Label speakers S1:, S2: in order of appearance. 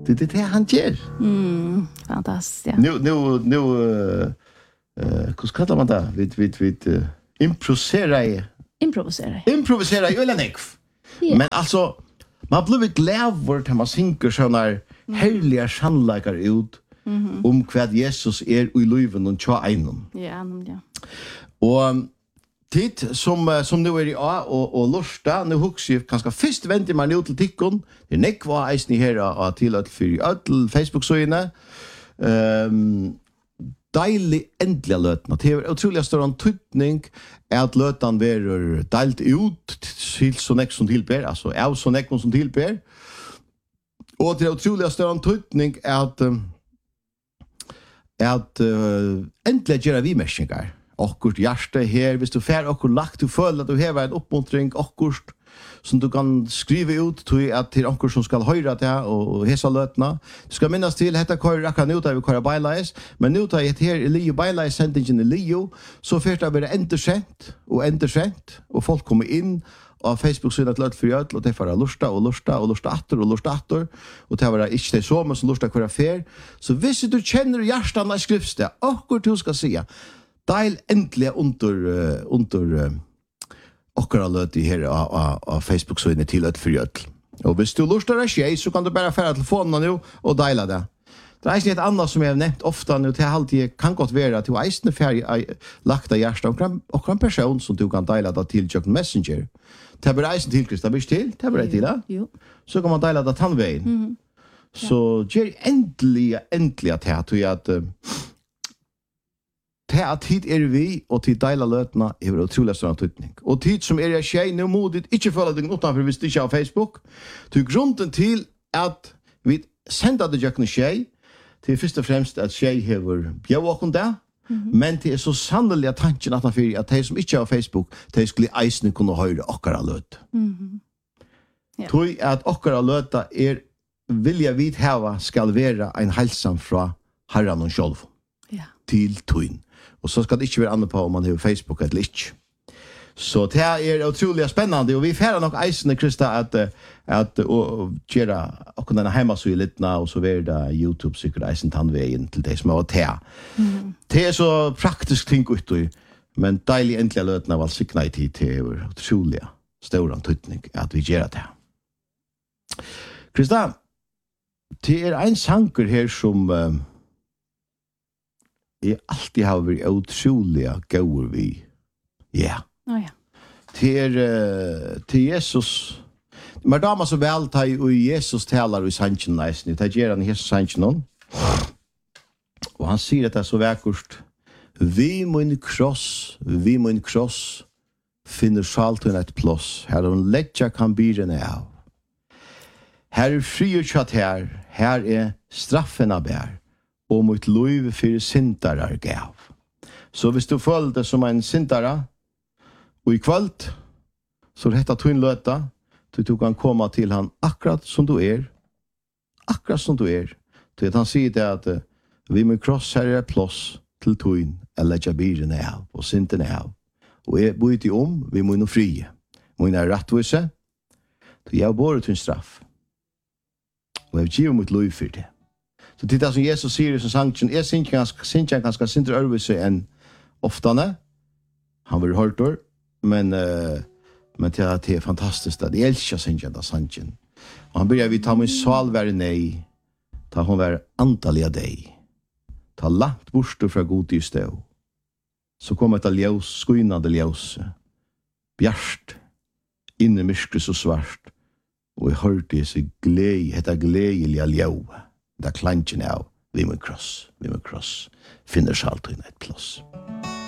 S1: Det är det han ger.
S2: Fantastiskt, ja.
S1: Nu hur kallar man det? Vi improvisera ju eller nekv. Men alltså man blir glad när man synker såna härliga sannlagar ut om vad Jesus är i livet och tja einon.
S2: Ja.
S1: Och tid som nu är i A och lusta, nu huxar jag kanske först väntar man ut till tikkon. Det nekva eisen här till att för all Facebook-sidorna. Deilig endelig løtene. Det er utrolig stor tydning at løtene blir deilt ut til så nek som tilber, altså av så nek som tilber. Og det er utrolig stor tydning at endelig gjør vi mesninger. Akkurat hjerte her, hvis du fer akkurat lagt, du føler at du hever en oppmuntring, akkurat som du kan skrive ut til at til anker som skal høre det og hesa løtene. Du skal minnes til dette kører akkurat nå da vi kører beileis, men nå da jeg her i Lio beileis sendingen i Lio, så først da blir det endersendt, og folk kommer inn av Facebook-siden til Løt for Jødel, og det får lusta atter, og det var ikke det som lusta hver fer. Så hvis du kjenner hjertene av skriftsted, akkurat du skal si, deil endelig under okkara løt i her av Facebook-siden til Løt for Jødel. Og hvis du lustar deg skjei, så kan du bare fære telefonen nå og deila det. Det er ikke et annet som jeg har nevnt ofte nå, til alltid kan godt være at du eisende færre lagt av hjertet og en person som du kan deila det til Jøkken Messenger. Det er bare eisende til, Krista, blir til? Det er bare til, da? Så kan man deila det tannveien. Så gjør endelig at at tid er vi, og tid deila løtene, er utrolig større tydning. Og tid som er jeg skjei, nå må du ikke føle deg utenfor hvis du ikke har Facebook. Det er grunnen til at vi sender det Jøkken skjei, til først og fremst at skjei hever bjør åkken der, men det er så sannelig at tanken at de som ikke har Facebook, de skulle eisene kunne høre okkara løt. Tror at okkara løt er vilja vidt heva skal være en halsam fra herran og sjolv til tøyn. Og så skal det ikke være annet på om man har Facebook eller ikke. Så det er utrolig spennende, og vi færer nok eisene, Krista, at gjøre akkurat denne heimasøy litt nå, og så er det YouTube sikkert eisen tannveien til det som er å ta. Det er så praktisk ting ut, men deilig endelig løtene var sikna i tid til utrolig stor tydning at vi gjør det. Krista, det er en sanger her som jeg alltid har vært utrolig gauer vi. Ja. Til Jesus. Men da var så vel til Jesus taler i sannsjen nesten. Det gjør han i Jesus sannsjen. Og han sier dette så vekkert. Vi mun kross finner salten et plås. Her hun letja kan byrene av. Her fri og kjatt her straffen av bær. Og mot lov for sintarar gav. Så hvis du føler det som en sintara, og i kvöld, så dette tøyn løta, du kan komme til han akkurat som du er. Til at han sier det at vi må kross her plås til tøyn, eller letja byrene av, og sintene av. Og jeg bor ikke vi må nå frie. Må nå rettvise, til jeg bor til en straff. Og jeg giver mot lov for det. Så det som Jesus sier i sin sanksjon, jeg synes ganske sinter ørvise enn oftane. Han vil hørte, men det er fantastisk. Jeg elsker sinter da sanksjon. Og han begynner vi ta min sval være nei, ta hun være antall av deg, ta langt borste fra god i støv. Så kom et ljøs, skuinande ljøs, bjerst, inne myskre så svart, og jeg hørte jeg seg gledelige ljøve. Da klantjen av, vi må kross, finner salt inn et plass.